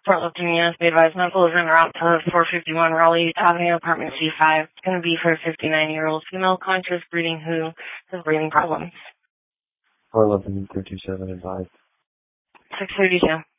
Fort Lipton, yes, be advised medical is en route to 451 Raleigh Avenue, apartment C5. It's going to be for a 59-year-old female conscious breathing who has breathing problems. 411 327 advised. 632.